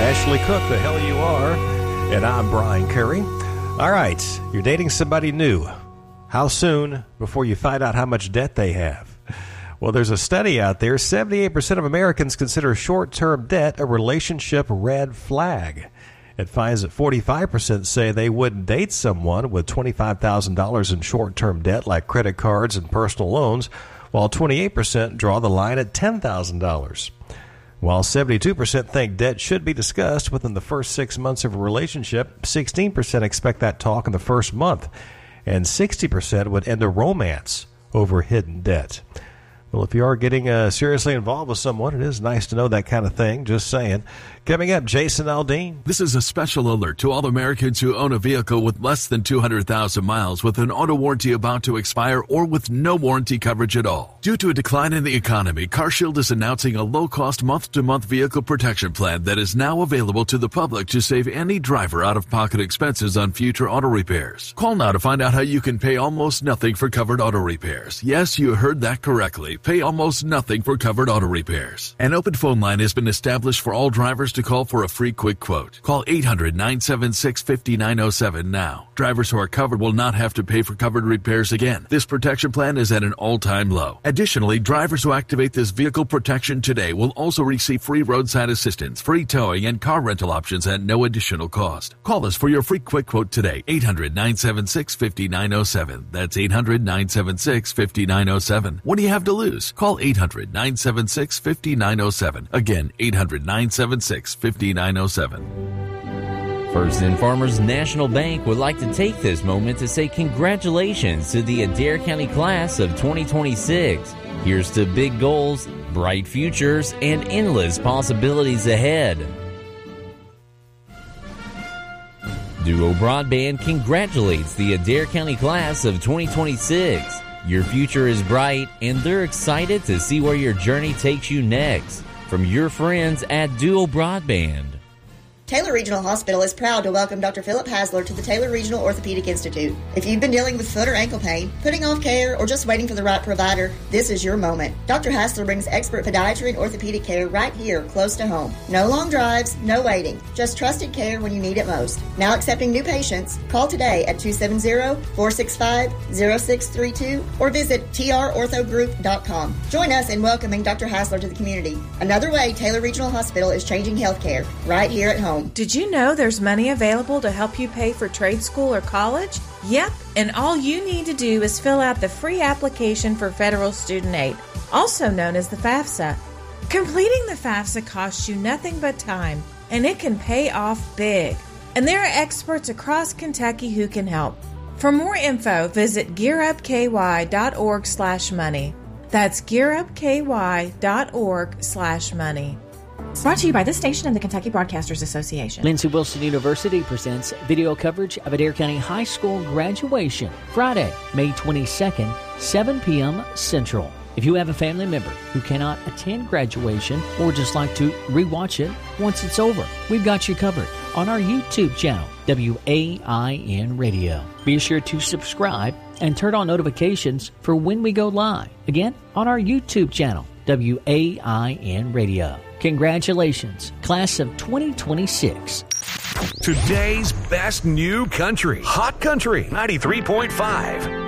Ashley Cook, the hell you are. And I'm Brian Curry. All right, you're dating somebody new. How soon before you find out how much debt they have? Well, there's a study out there. 78% of Americans consider short-term debt a relationship red flag. It finds that 45% say they wouldn't date someone with $25,000 in short-term debt like credit cards and personal loans, while 28% draw the line at $10,000. While 72% think debt should be discussed within the first 6 months of a relationship, 16% expect that talk in the first month, and 60% would end a romance over hidden debt. Well, if you are getting seriously involved with someone, it is nice to know that kind of thing. Just saying. Coming up, Jason Aldean. This is a special alert to all Americans who own a vehicle with less than 200,000 miles with an auto warranty about to expire or with no warranty coverage at all. Due to a decline in the economy, CarShield is announcing a low-cost month-to-month vehicle protection plan that is now available to the public to save any driver out-of-pocket expenses on future auto repairs. Call now to find out how you can pay almost nothing for covered auto repairs. Yes, you heard that correctly. Pay almost nothing for covered auto repairs. An open phone line has been established for all drivers to call for a free quick quote. Call 800-976-5907 now. Drivers who are covered will not have to pay for covered repairs again. This protection plan is at an all-time low. Additionally, drivers who activate this vehicle protection today will also receive free roadside assistance, free towing, and car rental options at no additional cost. Call us for your free quick quote today. 800-976-5907. That's 800-976-5907. What do you have to lose? Call 800-976-5907. Again, 800-976-5907. First and Farmers National Bank would like to take this moment to say congratulations to the Adair County class of 2026. Here's to big goals, bright futures, and endless possibilities ahead. Duo Broadband congratulates the Adair County class of 2026. Your future is bright, and they're excited to see where your journey takes you next. From your friends at Duo Broadband. Taylor Regional Hospital is proud to welcome Dr. Philip Hasler to the Taylor Regional Orthopedic Institute. If you've been dealing with foot or ankle pain, putting off care, or just waiting for the right provider, this is your moment. Dr. Hasler brings expert podiatry and orthopedic care right here, close to home. No long drives, no waiting, just trusted care when you need it most. Now accepting new patients, call today at 270-465-0632 or visit trorthogroup.com. Join us in welcoming Dr. Hasler to the community. Another way Taylor Regional Hospital is changing healthcare, right here at home. Did you know there's money available to help you pay for trade school or college? Yep, and all you need to do is fill out the free application for federal student aid, also known as the FAFSA. Completing the FAFSA costs you nothing but time, and it can pay off big. And there are experts across Kentucky who can help. For more info, visit gearupky.org/money. That's gearupky.org/money. Brought to you by this station and the Kentucky Broadcasters Association. Lindsey Wilson University presents video coverage of Adair County High School graduation, Friday, May 22nd, 7 p.m. Central. If you have a family member who cannot attend graduation or just like to rewatch it once it's over, we've got you covered on our YouTube channel, WAIN Radio. Be sure to subscribe and turn on notifications for when we go live. Again, on our YouTube channel, WAIN Radio. Congratulations, class of 2026. Today's best new country. Hot Country 93.5.